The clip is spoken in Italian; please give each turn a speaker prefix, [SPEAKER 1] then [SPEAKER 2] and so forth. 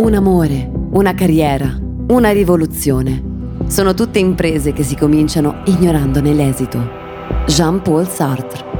[SPEAKER 1] Un amore, una carriera, una rivoluzione. Sono tutte imprese che si cominciano ignorandone l'esito. Jean-Paul Sartre.